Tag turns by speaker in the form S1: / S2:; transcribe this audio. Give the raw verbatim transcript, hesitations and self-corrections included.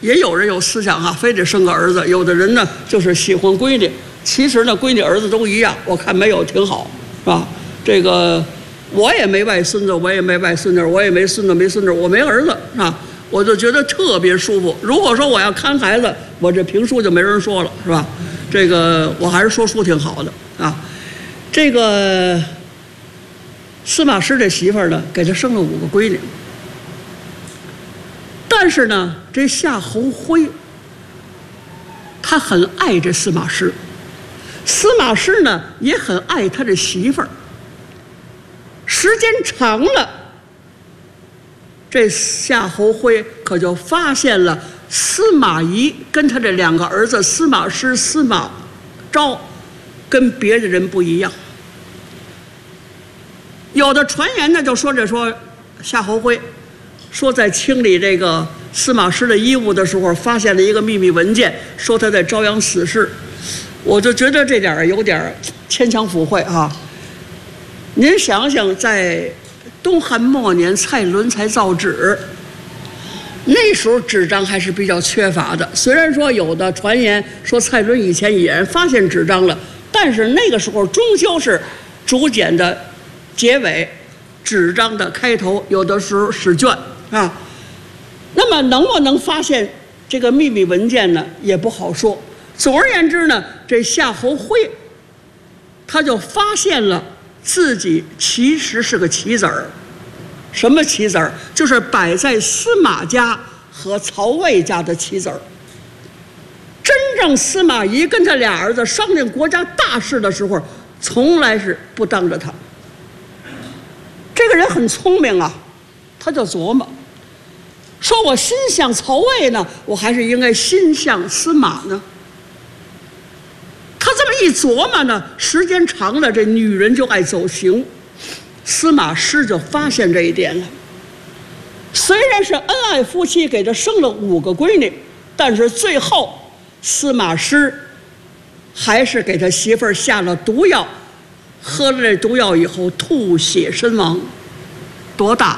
S1: 也有人有思想啊，非得生个儿子；有的人呢，就是喜欢闺女。其实呢，闺女儿子都一样，我看没有挺好，是吧？这个我也没外孙子，我也没外孙女，我也没孙子没孙女，我没儿子，是吧？我就觉得特别舒服。如果说我要看孩子，我这评书就没人说了，是吧？这个我还是说书挺好的啊。这个司马师这媳妇儿呢，给他生了五个闺女，但是呢，这夏侯徽他很爱这司马师，司马师呢也很爱他这媳妇儿。时间长了，这夏侯徽可就发现了司马懿跟他这两个儿子司马师、司马昭跟别的人不一样。有的传言呢就说着说夏侯徽说在清理这个司马师的衣物的时候发现了一个秘密文件，说他在朝阳死事。我就觉得这点有点牵强附会啊。您想想，在东汉末年，蔡伦才造纸，那时候纸张还是比较缺乏的。虽然说有的传言说蔡伦以前也发现纸张了，但是那个时候终究是竹简的结尾，纸张的开头，有的时候是卷啊。那么能不能发现这个秘密文件呢，也不好说。总而言之呢，这夏侯徽他就发现了自己其实是个棋子儿。什么棋子儿？就是摆在司马家和曹魏家的棋子儿。真正司马懿跟他俩儿子商量国家大事的时候，从来是不当着他。这个人很聪明啊，他就琢磨，说我心向曹魏呢，我还是应该心向司马呢？他这么一琢磨呢，时间长了，这女人就爱走形。司马师就发现这一点了。虽然是恩爱夫妻，给他生了五个闺女，但是最后司马师还是给他媳妇儿下了毒药，喝了这毒药以后吐血身亡。多大？